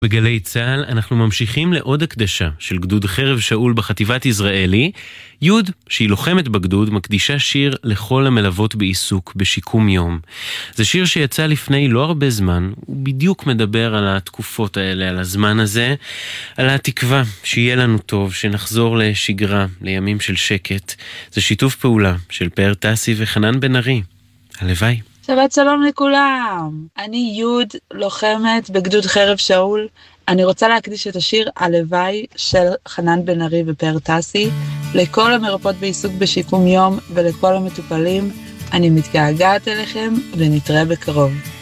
בגלי צהל אנחנו ממשיכים לעוד הקדשה של גדוד חרב שאול בחטיבת יזרעאלי. יוד, שהיא לוחמת בגדוד, מקדישה שיר לכל המלוות בעיסוק בשיקום יום. זה שיר שיצא לפני לא הרבה זמן, הוא בדיוק מדבר על התקופות האלה, על הזמן הזה, על התקווה שיהיה לנו טוב, שנחזור לשגרה, לימים של שקט. זה שיתוף פעולה של פאר טסי וחנן בן ארי. הלוואי. שבת שלום לכולם, אני יוד, לוחמת בגדוד חרב שאול. אני רוצה להקדיש את השיר הלוואי של חנן בן ארי ופאר טסי לכל המרפאות בעיסוק בשיקום יום ולכל המטופלים. אני מתגעגעת אליכם ונתראה בקרוב.